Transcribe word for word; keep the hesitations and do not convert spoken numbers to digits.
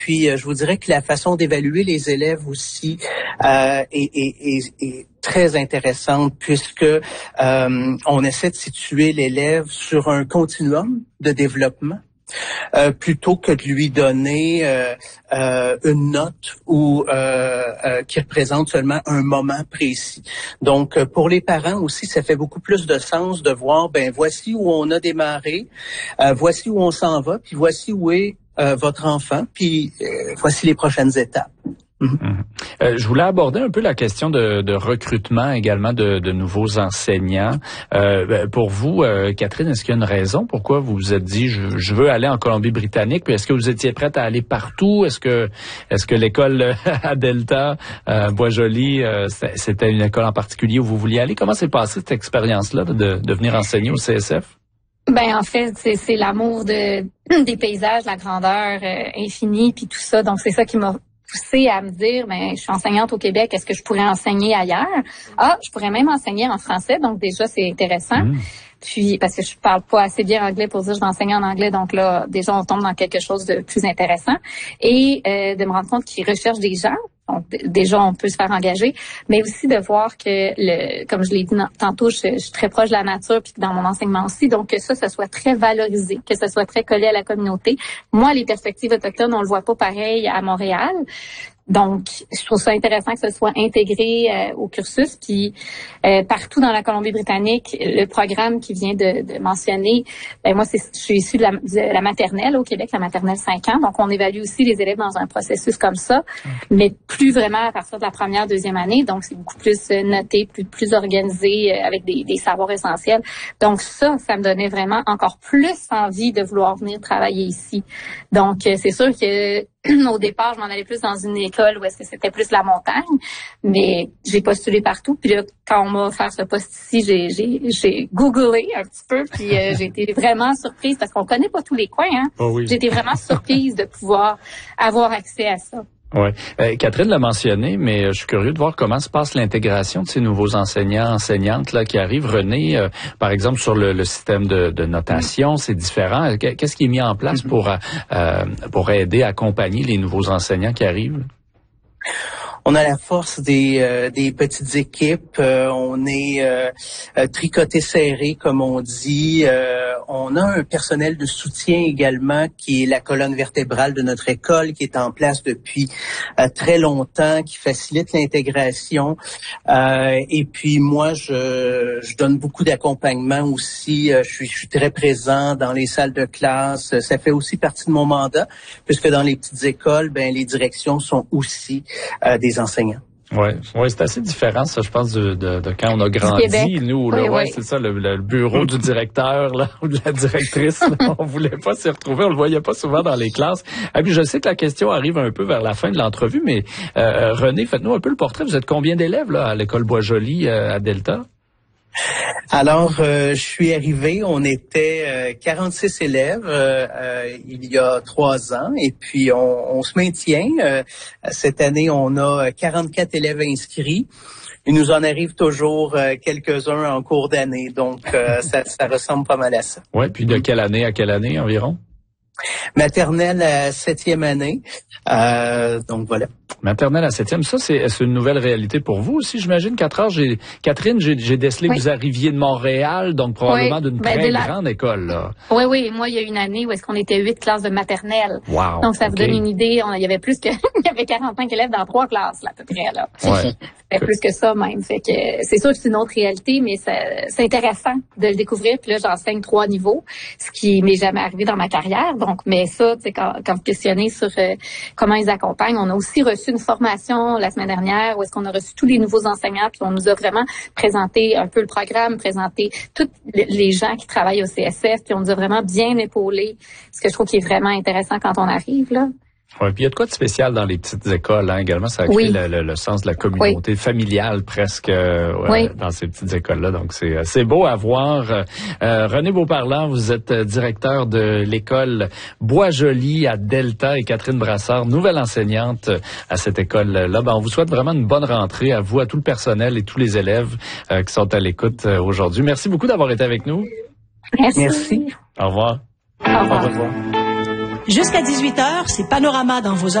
puis euh, je vous dirais que la façon d'évaluer les élèves aussi euh, est, est, est, est très intéressante, puisque euh, on essaie de situer l'élève sur un continuum de développement. Euh, plutôt que de lui donner euh, euh, une note ou euh, euh, qui représente seulement un moment précis. Donc, euh, pour les parents aussi, ça fait beaucoup plus de sens de voir, ben voici où on a démarré, euh, voici où on s'en va, puis voici où est euh, votre enfant, puis euh, voici les prochaines étapes. Mmh. Mmh. Euh, je voulais aborder un peu la question de, de recrutement également de, de nouveaux enseignants. Euh, pour vous, euh, Catherine, est-ce qu'il y a une raison pourquoi vous vous êtes dit je, je veux aller en Colombie-Britannique? Puis est-ce que vous étiez prête à aller partout? Est-ce que est-ce que l'école à Delta, euh, Boisjoli, euh, c'était une école en particulier où vous vouliez aller? Comment s'est passée cette expérience-là de, de venir enseigner au C S F? Ben en fait, c'est, c'est l'amour de des paysages, la grandeur euh, infinie, puis tout ça. Donc c'est ça qui m'a poussée à me dire, ben, je suis enseignante au Québec, est-ce que je pourrais enseigner ailleurs? Ah, je pourrais même enseigner en français, donc déjà, c'est intéressant. Mmh. Puis, parce que je parle pas assez bien anglais pour dire que je vais enseigner en anglais, donc là, déjà, on tombe dans quelque chose de plus intéressant. Et euh, de me rendre compte qu'ils recherchent des gens. Donc, déjà, on peut se faire engager, mais aussi de voir que, le, comme je l'ai dit tantôt, je, je suis très proche de la nature, puis dans mon enseignement aussi, donc que ça, ça soit très valorisé, que ça soit très collé à la communauté. Moi, les perspectives autochtones, on le voit pas pareil à Montréal. Donc, je trouve ça intéressant que ce soit intégré euh, au cursus. Puis, euh, partout dans la Colombie-Britannique, le programme qui vient de, de mentionner, ben moi, c'est, je suis issue de la, de la maternelle au Québec, la maternelle cinq ans. Donc, on évalue aussi les élèves dans un processus comme ça, mais plus vraiment à partir de la première, deuxième année. Donc, c'est beaucoup plus noté, plus plus organisé, euh, avec des, des savoirs essentiels. Donc, ça, ça me donnait vraiment encore plus envie de vouloir venir travailler ici. Donc, euh, c'est sûr que au départ, je m'en allais plus dans une école où est-ce que c'était plus la montagne, mais j'ai postulé partout. Puis là, quand on m'a offert ce poste ici, j'ai j'ai j'ai googlé un petit peu, puis euh, j'ai été vraiment surprise parce qu'on connaît pas tous les coins. Hein. Oh oui. J'ai été vraiment surprise de pouvoir avoir accès à ça. Oui. Euh, Catherine l'a mentionné, mais je suis curieux de voir comment se passe l'intégration de ces nouveaux enseignants, enseignantes là qui arrivent. René, euh, par exemple, sur le, le système de, de notation, c'est différent. Qu'est-ce qui est mis en place pour euh, pour aider, accompagner les nouveaux enseignants qui arrivent? On a la force des euh, des petites équipes. Euh, on est euh, tricoté serré, comme on dit. Euh, on a un personnel de soutien également qui est la colonne vertébrale de notre école, qui est en place depuis euh, très longtemps, qui facilite l'intégration. Euh, et puis moi, je, je donne beaucoup d'accompagnement aussi. Je suis, je suis très présent dans les salles de classe. Ça fait aussi partie de mon mandat, puisque dans les petites écoles, ben les directions sont aussi euh, des enseignants. Oui, ouais, c'est assez différent, ça, je pense, de, de, de quand on a grandi, nous, là, oui, ouais, oui. C'est ça, le, le bureau du directeur, là, ou de la directrice, là, on voulait pas s'y retrouver, on le voyait pas souvent dans les classes. Et puis, je sais que la question arrive un peu vers la fin de l'entrevue, mais euh, René, faites-nous un peu le portrait. Vous êtes combien d'élèves, là, à l'école Boisjoli, euh, à Delta? Alors, euh, je suis arrivé, on était euh, quarante-six élèves euh, euh, il y a trois ans, et puis on, on se maintient. Euh, cette année, on a quarante-quatre élèves inscrits. Il nous en arrive toujours euh, quelques-uns en cours d'année, donc euh, ça, ça ressemble pas mal à ça. Oui, puis de quelle année à quelle année environ? Maternelle à septième année, euh, donc voilà. Maternelle à septième, ça, c'est, c'est une nouvelle réalité pour vous aussi, j'imagine. Quatre heures, j'ai, Catherine, j'ai, j'ai décelé oui. que vous arriviez de Montréal, donc probablement oui. d'une ben très de la... grande école, là. Oui, oui. Moi, il y a une année où est-ce qu'on était huit classes de maternelle. Wow. Donc, ça okay. vous donne une idée. On, il y avait plus que, il y avait quarante-cinq élèves dans trois classes, là, à peu près, là. Ouais. C'était plus que ça, même. Fait que, c'est sûr que c'est une autre réalité, mais ça, c'est intéressant de le découvrir. Puis là, j'enseigne trois niveaux, ce qui m'est jamais arrivé dans ma carrière. Donc, mais ça, tu sais, quand, quand vous questionnez sur euh, comment ils accompagnent, on a aussi reçu une formation la semaine dernière où est-ce qu'on a reçu tous les nouveaux enseignants, puis on nous a vraiment présenté un peu le programme, présenté tous les gens qui travaillent au C S F, puis on nous a vraiment bien épaulé, ce que je trouve qui est vraiment intéressant quand on arrive, là. Oui, puis il y a de quoi de spécial dans les petites écoles, hein, également, ça crée oui. le, le, le sens de la communauté oui. familiale presque euh, ouais, oui. dans ces petites écoles-là. Donc, c'est, c'est beau à voir. Euh, René Beauparlant, vous êtes directeur de l'école Boisjoli à Delta et Catherine Brassard, nouvelle enseignante à cette école-là. Ben, on vous souhaite vraiment une bonne rentrée à vous, à tout le personnel et tous les élèves euh, qui sont à l'écoute euh, aujourd'hui. Merci beaucoup d'avoir été avec nous. Merci. Merci. Au revoir. Au revoir. Au revoir. Jusqu'à dix-huit heures, c'est Panorama dans vos